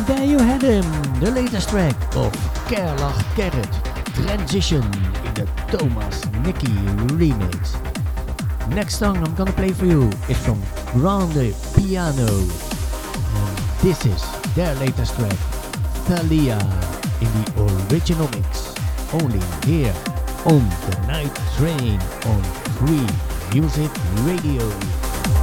There you had him, the latest track of Kerlach Gerrit, Transition in the Thomas Nicky remix. Next song I'm gonna play for you is from Grande Piano, and this is their latest track, Thalia, in the original mix, only here on the Night Train on Free Music Radio.